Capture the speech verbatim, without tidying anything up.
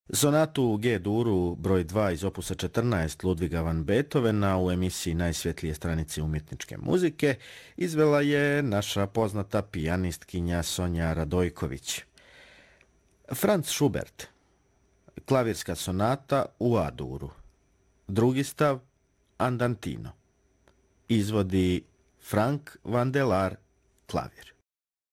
Sonatu u G-duru broj dva iz opusa četrnaest Ludviga van Beethovena u emisiji Najsvjetlije stranice umjetničke muzike izvela je naša poznata pijanistkinja Sonja Radojković. Franz Schubert, klavirska sonata u A-duru. Drugi stav, Andantino. Izvodi Frank Vandelár, klavir.